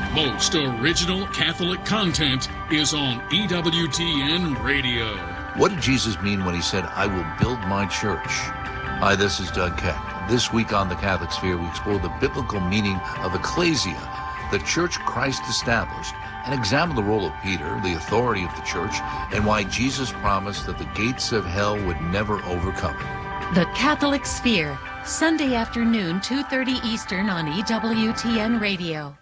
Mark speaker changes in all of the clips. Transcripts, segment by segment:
Speaker 1: most original Catholic content is on EWTN Radio.
Speaker 2: What did Jesus mean when he said, I will build my church? Hi, this is Doug Keck. This week on The Catholic Sphere, we explore the biblical meaning of ecclesia, the church Christ established, and examine the role of Peter, the authority of the church, and why Jesus promised that the gates of hell would never overcome it.
Speaker 3: The Catholic Sphere, Sunday afternoon, 2:30 Eastern on EWTN Radio.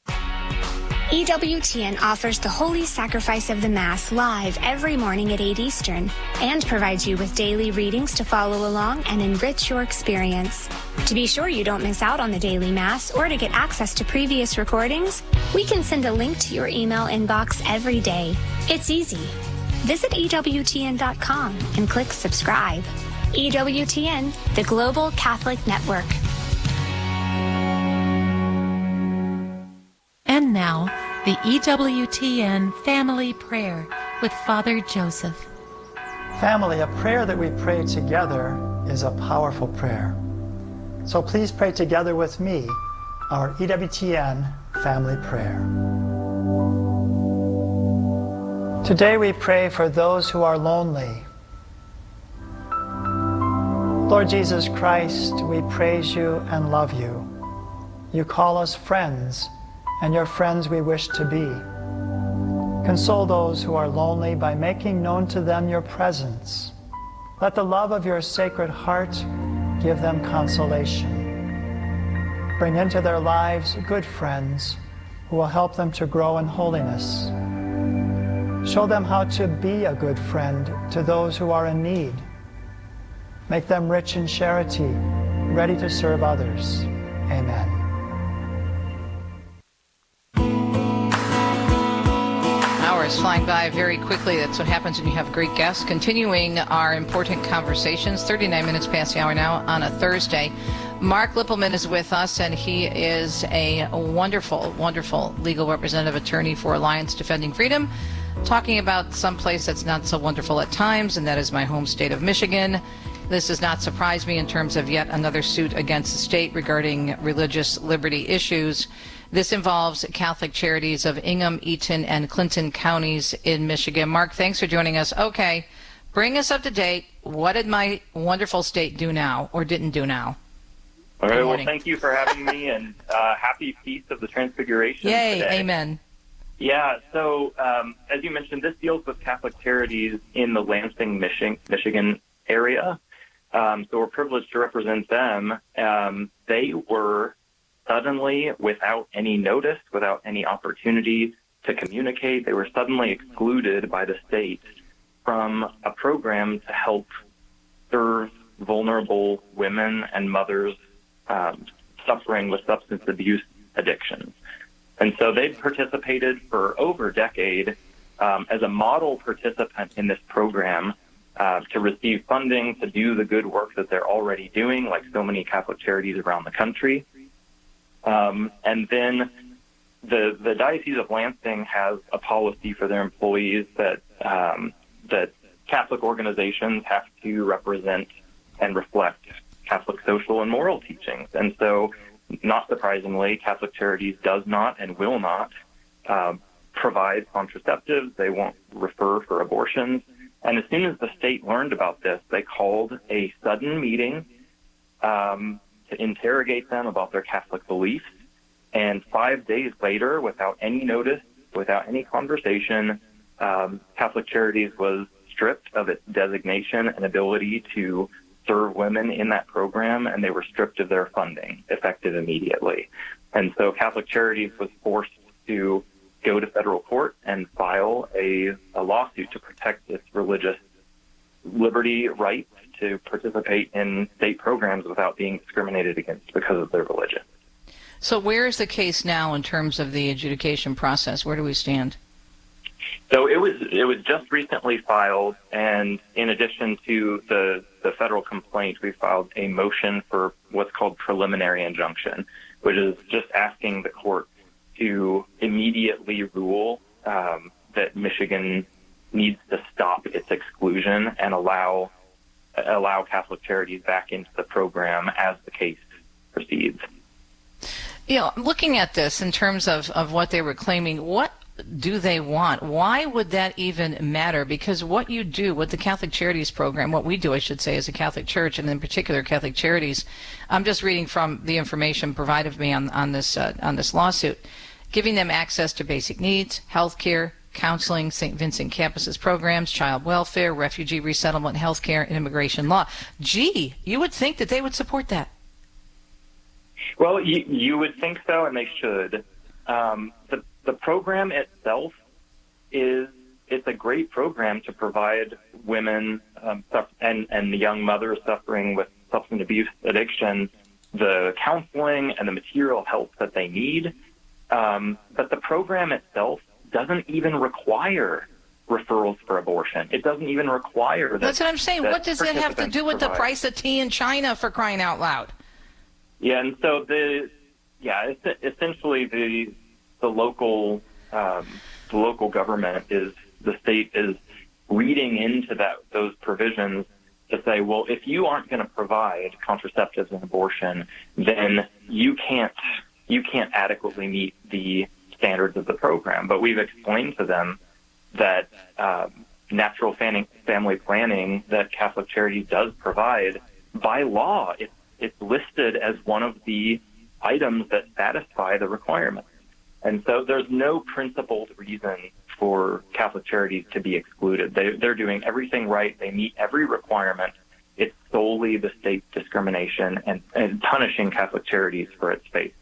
Speaker 4: EWTN offers the Holy Sacrifice of the Mass live every morning at 8 Eastern and provides you with daily readings to follow along and enrich your experience. To be sure you don't miss out on the daily Mass or to get access to previous recordings, we can send a link to your email inbox every day. It's easy. Visit EWTN.com and click subscribe. EWTN, the Global Catholic Network.
Speaker 3: And now, the EWTN Family Prayer with Father Joseph.
Speaker 5: Family, a prayer that we pray together is a powerful prayer. So please pray together with me our EWTN Family Prayer. Today we pray for those who are lonely. Lord Jesus Christ, we praise you and love you. You call us friends, and your friends we wish to be. Console those who are lonely by making known to them your presence. Let the love of your Sacred Heart give them consolation. Bring into their lives good friends who will help them to grow in holiness. Show them how to be a good friend to those who are in need. Make them rich in charity, ready to serve others. Amen.
Speaker 6: Hours flying by very quickly. That's what happens when you have great guests. Continuing our important conversations, 39 minutes past the hour now on a Thursday. Mark Lippelman is with us, and he is a wonderful, wonderful legal representative attorney for Alliance Defending Freedom, talking about some place that's not so wonderful at times, and that is my home state of Michigan. This does not surprise me in terms of yet another suit against the state regarding religious liberty issues. This involves Catholic Charities of Ingham, Eaton, and Clinton counties in Michigan. Mark, thanks for joining us. Okay, bring us up to date. What did my wonderful state do now or didn't do now?
Speaker 7: All right, well, thank you for having me, and happy Feast of the Transfiguration.
Speaker 6: Yay,
Speaker 7: today.
Speaker 6: Amen.
Speaker 7: Yeah, so as you mentioned, this deals with Catholic Charities in the Lansing, Michigan area. So we're privileged to represent them. They were suddenly, without any notice, without any opportunity to communicate, they were suddenly excluded by the state from a program to help serve vulnerable women and mothers suffering with substance abuse addictions. And so they've participated for over a decade as a model participant in this program to receive funding to do the good work that they're already doing, like so many Catholic charities around the country. And then the Diocese of Lansing has a policy for their employees that Catholic organizations have to represent and reflect Catholic social and moral teachings. And so, not surprisingly, Catholic Charities does not and will not provide contraceptives. They won't refer for abortions. And as soon as the state learned about this, they called a sudden meeting to interrogate them about their Catholic beliefs. And 5 days later, without any notice, without any conversation, Catholic Charities was stripped of its designation and ability to serve women in that program, and they were stripped of their funding, effective immediately. And so Catholic Charities was forced to go to federal court and file a lawsuit to protect its religious liberty right to participate in state programs without being discriminated against because of their religion.
Speaker 6: So where is the case now in terms of the adjudication process? Where do we stand?
Speaker 7: So it was just recently filed, and in addition to the federal complaint, we filed a motion for what's called preliminary injunction, which is just asking the court to immediately rule that Michigan needs to stop its exclusion and allow Catholic Charities back into the program as the case proceeds.
Speaker 6: Looking at this in terms of what they were claiming, what do they want? Why would that even matter? Because what you do with the Catholic Charities program, what we do, I should say, as a Catholic Church, and in particular Catholic Charities, I'm just reading from the information provided me on this lawsuit, giving them access to basic needs, health care, counseling, St. Vincent Campus's programs, child welfare, refugee resettlement, health care, and immigration law. Gee, you would think that they would support that.
Speaker 7: Well, you would think so, and they should. The program itself it's a great program to provide women and the young mothers suffering with substance abuse addiction the counseling and the material help that they need. But the program itself doesn't even require referrals for abortion. It doesn't even require that.
Speaker 6: That's what I'm saying. What does that have to do with the price of tea in China, for crying out loud?
Speaker 7: Yeah, and so essentially the local government the state is reading into those provisions to say, well, if you aren't going to provide contraceptives and abortion, then you can't adequately meet the standards of the program. But we've explained to them that natural family planning that Catholic Charities does provide, by law, it's listed as one of the items that satisfy the requirements. And so there's no principled reason for Catholic Charities to be excluded. They're doing everything right. They meet every requirement. It's solely the state's discrimination and punishing Catholic Charities for its faith.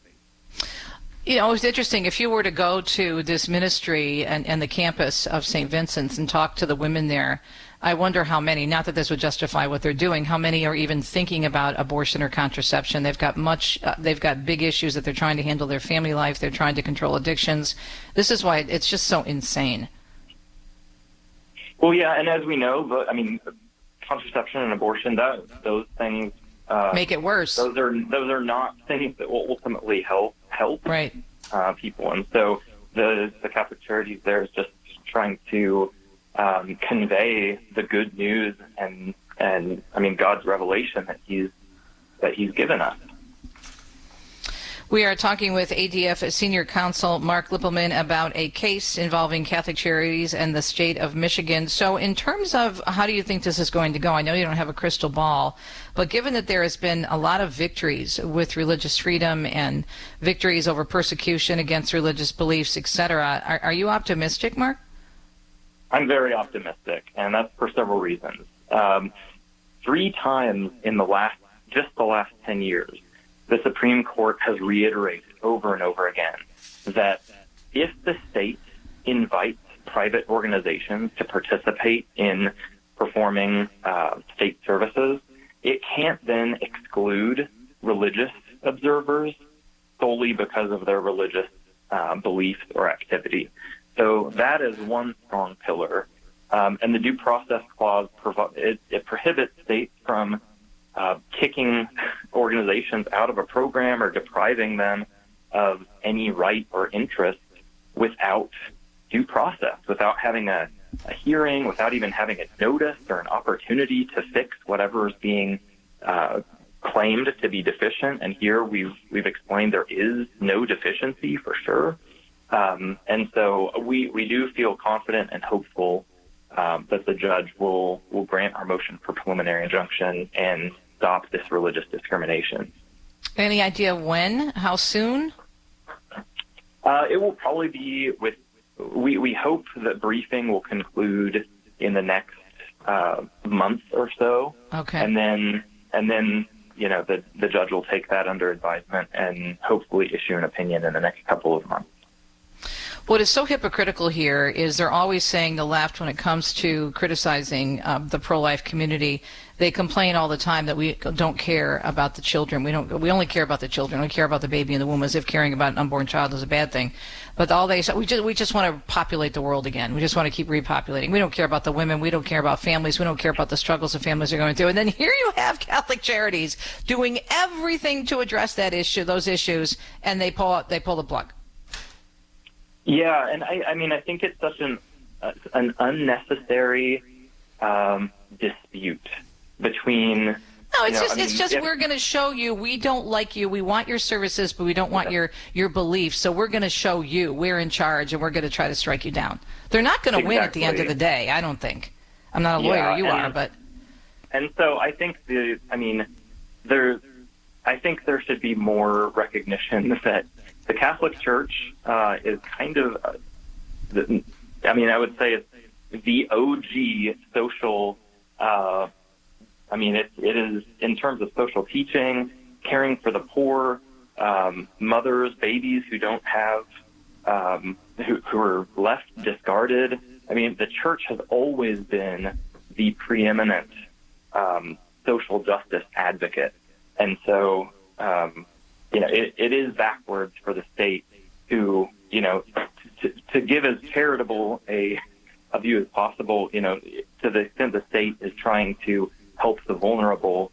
Speaker 6: It was interesting. If you were to go to this ministry and the campus of St. Vincent's and talk to the women there, I wonder how many, not that this would justify what they're doing, how many are even thinking about abortion or contraception. They've got big issues that they're trying to handle their family life. They're trying to control addictions. This is why it's just so insane.
Speaker 7: Well, yeah, and as we know, contraception and abortion, those things
Speaker 6: make it worse.
Speaker 7: Those are not things that will ultimately help
Speaker 6: right.
Speaker 7: People, and so the Catholic Charities there is just trying to convey the good news and God's revelation that He's given us.
Speaker 6: We are talking with ADF Senior Counsel Mark Lippelman about a case involving Catholic Charities and the state of Michigan. So in terms of how do you think this is going to go? I know you don't have a crystal ball, but given that there has been a lot of victories with religious freedom and victories over persecution against religious beliefs, etc., are you optimistic, Mark?
Speaker 7: I'm very optimistic, and that's for several reasons. 3 times in the last 10 years, the Supreme Court has reiterated over and over again that if the state invites private organizations to participate in performing state services, it can't then exclude religious observers solely because of their religious beliefs or activity. So that is one strong pillar. And the Due Process Clause, it prohibits states from kicking organizations out of a program or depriving them of any right or interest without due process, without having a hearing, without even having a notice or an opportunity to fix whatever is being claimed to be deficient. And here we've explained there is no deficiency for sure. And so we do feel confident and hopeful that the judge will grant our motion for preliminary injunction and stop this religious discrimination.
Speaker 6: Any idea when? How soon?
Speaker 7: It will probably be we hope that briefing will conclude in the next month or so.
Speaker 6: Okay.
Speaker 7: And then the judge will take that under advisement and hopefully issue an opinion in the next couple of months.
Speaker 6: What is so hypocritical here is they're always saying, the left, when it comes to criticizing the pro-life community, they complain all the time that we don't care about the children. We only care about the children. We care about the baby in the womb, as if caring about an unborn child is a bad thing. But all they say, we just want to populate the world again. We just want to keep repopulating. We don't care about the women. We don't care about families. We don't care about the struggles that families are going through. And then here you have Catholic Charities doing everything to address those issues, and they pull the plug.
Speaker 7: Yeah, and I think it's such an unnecessary dispute between
Speaker 6: No, it's just we're going to show you we don't like you. We want your services, but we don't want your beliefs. So we're going to show you we're in charge, and we're going to try to strike you down. They're not going to win at the end of the day, I don't think. I'm not a lawyer, you are, but.
Speaker 7: And so I think I think there should be more recognition that the Catholic Church is kind of, I would say it's the OG social. It is in terms of social teaching, caring for the poor, mothers, babies who don't have, who are left discarded. The church has always been the preeminent social justice advocate. And so, it is backwards for the state to give as charitable a view as possible, to the extent the state is trying to help the vulnerable,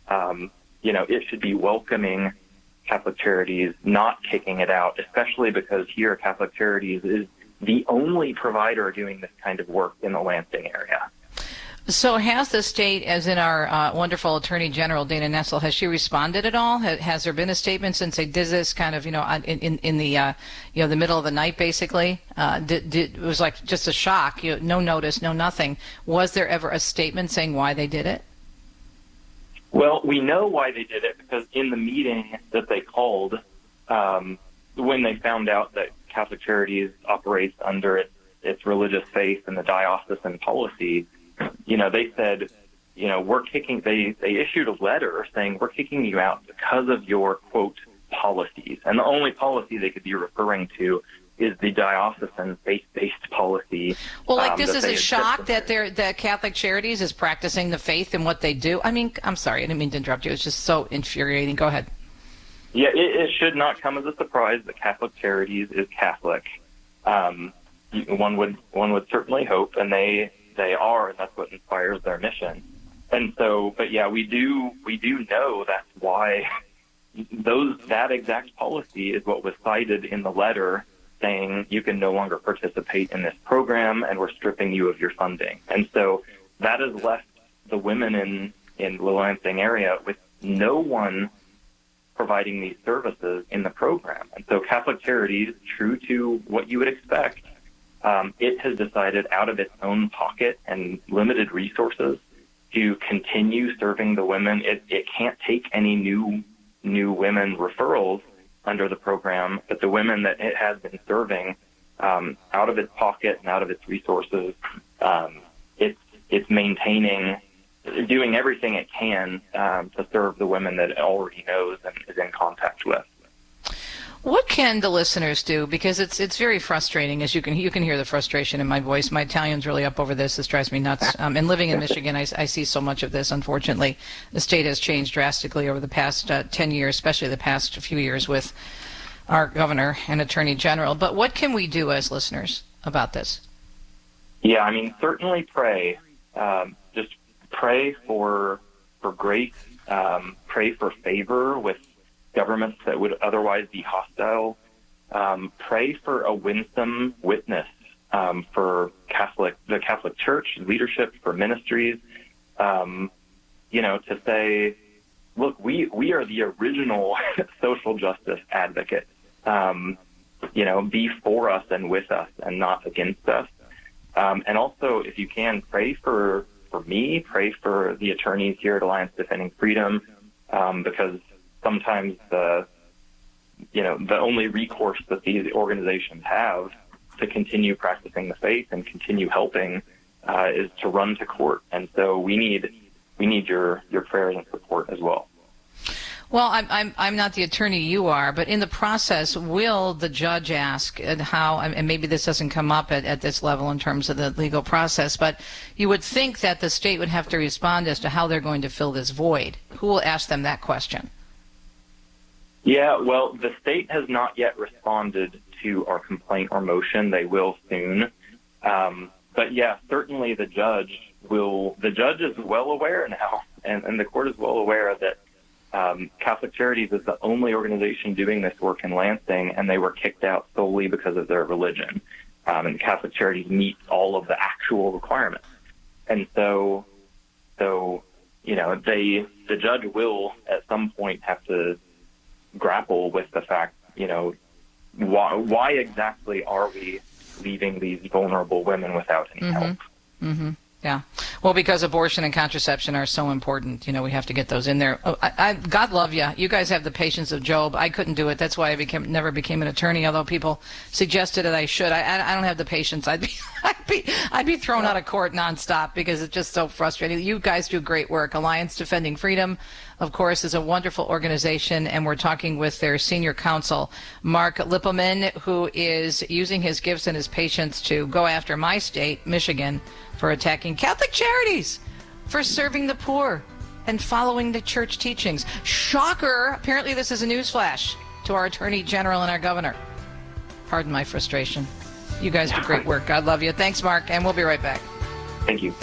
Speaker 7: it should be welcoming Catholic Charities, not kicking it out, especially because here Catholic Charities is the only provider doing this kind of work in the Lansing area.
Speaker 6: So has the state, as in our wonderful Attorney General, Dana Nessel, has she responded at all? Has there been a statement since they did this kind of, in the, the middle of the night, basically? It was like just a shock, no notice, no nothing. Was there ever a statement saying why they did it?
Speaker 7: Well, we know why they did it because in the meeting that they called, when they found out that Catholic Charities operates under its religious faith and the diocesan policy, they said, they issued a letter saying we're kicking you out because of your, quote, policies. And the only policy they could be referring to is the diocesan faith-based policy.
Speaker 6: Well, this is a shock that Catholic Charities is practicing the faith in what they do. I'm sorry, I didn't mean to interrupt you. It's just so infuriating. Go ahead.
Speaker 7: Yeah, it should not come as a surprise that Catholic Charities is Catholic. One would certainly hope, and they are, and that's what inspires their mission. And so, but yeah, we do know that's why that exact policy is what was cited in the letter saying you can no longer participate in this program and we're stripping you of your funding. And so that has left the women in the Lansing area with no one providing these services in the program. And so Catholic Charities, true to what you would expect, it has decided out of its own pocket and limited resources to continue serving the women. It can't take any new women referrals under the program, but the women that it has been serving out of its pocket and out of its resources, it's maintaining, doing everything it can to serve the women that it already knows and is in contact with.
Speaker 6: What can the listeners do? Because it's very frustrating, as you can hear the frustration in my voice. My Italian's really up over this. This drives me nuts. And living in Michigan, I see so much of this. Unfortunately, the state has changed drastically over the past 10 years, especially the past few years with our governor and attorney general. But what can we do as listeners about this?
Speaker 7: Yeah, certainly pray. Just pray for grace. Pray for favor with governments that would otherwise be hostile. Pray for a winsome witness for the Catholic Church leadership, for ministries, to say, look, we are the original social justice advocates. Be for us and with us and not against us. And also, if you can, pray for me, pray for the attorneys here at Alliance Defending Freedom, because sometimes the only recourse that these organizations have to continue practicing the faith and continue helping is to run to court. And so we need your prayers and support as well.
Speaker 6: Well, I'm not the attorney you are, but in the process, will the judge ask how, and maybe this doesn't come up at this level in terms of the legal process, but you would think that the state would have to respond as to how they're going to fill this void. Who will ask them that question?
Speaker 7: Yeah, well, the state has not yet responded to our complaint or motion. They will soon. But yeah, certainly the judge is well aware now, and the court is well aware that Catholic Charities is the only organization doing this work in Lansing, and they were kicked out solely because of their religion. And Catholic Charities meets all of the actual requirements. And so the judge will at some point have to grapple with the fact, why exactly are we leaving these vulnerable women without any help?
Speaker 6: Mm-hmm. Yeah. Well, because abortion and contraception are so important, we have to get those in there. God love you. You guys have the patience of Job. I couldn't do it. That's why I never became an attorney, although people suggested that I should. I don't have the patience. I'd be thrown out of court nonstop because it's just so frustrating. You guys do great work. Alliance Defending Freedom, of course, is a wonderful organization, and we're talking with their senior counsel, Mark Lippelman, who is using his gifts and his patience to go after my state, Michigan, for attacking Catholic charities, for serving the poor, and following the church teachings. Shocker! Apparently this is a newsflash to our Attorney General and our Governor. Pardon my frustration. You guys do great work. God love you. Thanks, Mark, and we'll be right back.
Speaker 7: Thank you.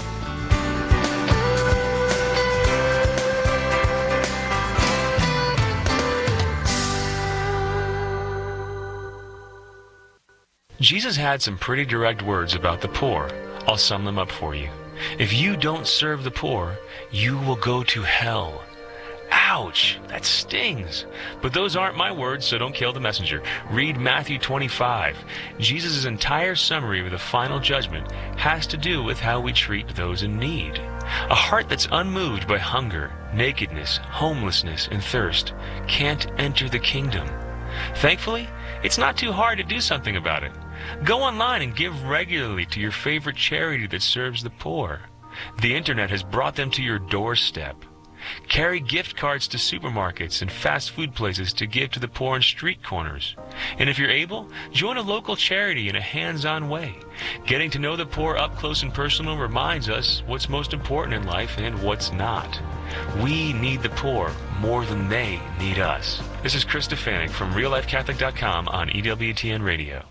Speaker 8: Jesus had some pretty direct words about the poor. I'll sum them up for you. If you don't serve the poor, you will go to hell. Ouch, that stings. But those aren't my words, so don't kill the messenger. Read Matthew 25. Jesus' entire summary of the final judgment has to do with how we treat those in need. A heart that's unmoved by hunger, nakedness, homelessness, and thirst can't enter the kingdom. Thankfully, it's not too hard to do something about it. Go online and give regularly to your favorite charity that serves the poor. The internet has brought them to your doorstep. Carry gift cards to supermarkets and fast food places to give to the poor on street corners. And if you're able, join a local charity in a hands-on way. Getting to know the poor up close and personal reminds us what's most important in life and what's not. We need the poor more than they need us. This is Chris Stefanik from RealLifeCatholic.com on EWTN Radio.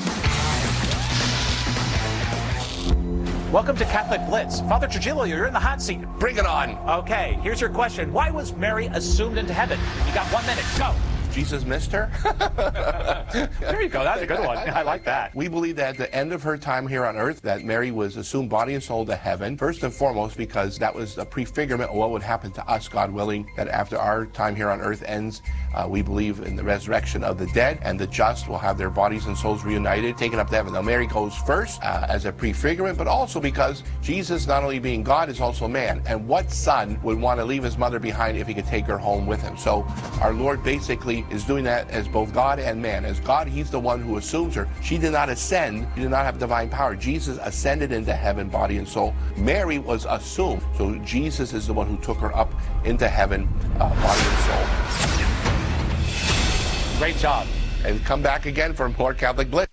Speaker 9: Welcome to Catholic Blitz. Father Trujillo, you're in the hot seat.
Speaker 10: Bring it on.
Speaker 9: Okay, here's your question. Why was Mary assumed into heaven? You got 1 minute. Go.
Speaker 10: Jesus missed her?
Speaker 9: There you go. That's a good one. I like that.
Speaker 10: We believe that at the end of her time here on earth, that Mary was assumed body and soul to heaven, first and foremost because that was a prefigurement of what would happen to us, God willing, that after our time here on earth ends, we believe in the resurrection of the dead, and the just will have their bodies and souls reunited, taken up to heaven. Now, Mary goes first as a prefigurement, but also because Jesus, not only being God, is also man. And what son would want to leave his mother behind if he could take her home with him? So our Lord basically is doing that as both God and man. As God, he's the one who assumes her. She did not ascend. She did not have divine power. Jesus ascended into heaven, body and soul. Mary was assumed. So Jesus is the one who took her up into heaven, body and soul.
Speaker 9: Great job.
Speaker 10: And come back again for more Catholic Blitz.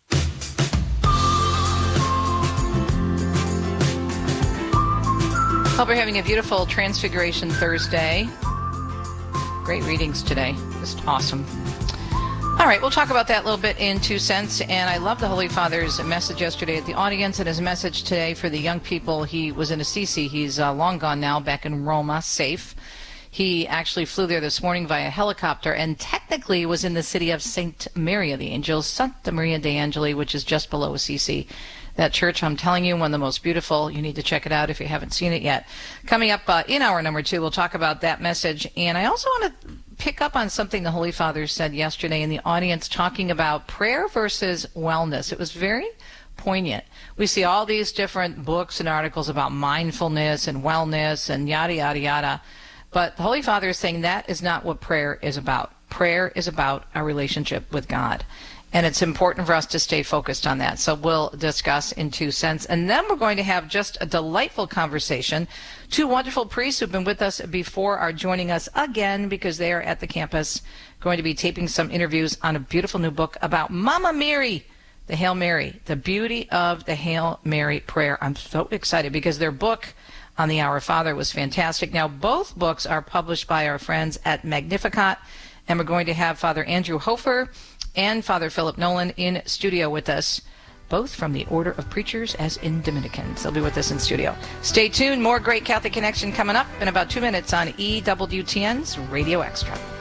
Speaker 6: Hope you're having a beautiful Transfiguration Thursday. Great readings today. Just awesome. All right, we'll talk about that a little bit in 2 cents. And I love the Holy Father's message yesterday at the audience and his message today for the young people. He was in Assisi. He's long gone now, back in Roma, safe. He actually flew there this morning via helicopter and technically was in the city of St. Maria the Angels, Santa Maria de Angeli, which is just below Assisi. That church, I'm telling you, one of the most beautiful. You need to check it out if you haven't seen it yet. Coming up in hour number 2, we'll talk about that message. And I also want to pick up on something the Holy Father said yesterday in the audience, talking about prayer versus wellness. It was very poignant. We see all these different books and articles about mindfulness and wellness and yada, yada, yada. But the Holy Father is saying that is not what prayer is about. Prayer is about our relationship with God. And it's important for us to stay focused on that. So we'll discuss in 2 cents. And then we're going to have just a delightful conversation. 2 wonderful priests who've been with us before are joining us again because they are at the campus going to be taping some interviews on a beautiful new book about Mama Mary, the Hail Mary, the beauty of the Hail Mary prayer. I'm so excited because their book on the Our Father was fantastic. Now, both books are published by our friends at Magnificat, and we're going to have Father Andrew Hofer and Father Philip Nolan in studio with us, both from the Order of Preachers as in Dominicans. They'll be with us in studio. Stay tuned. More Great Catholic Connection coming up in about 2 minutes on EWTN's Radio Extra.